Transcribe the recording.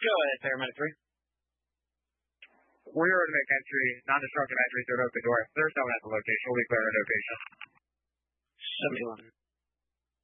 Go ahead, paramedic 3. We're going to make entry, non-destructive entry through an open door. There's no one at the location. We'll be clear at location. 7-11.